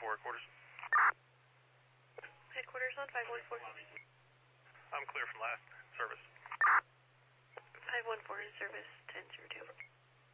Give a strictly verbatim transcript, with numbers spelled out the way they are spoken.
four quarters. Headquarters on five one four. I'm clear from last service. five one four in service ten zero two.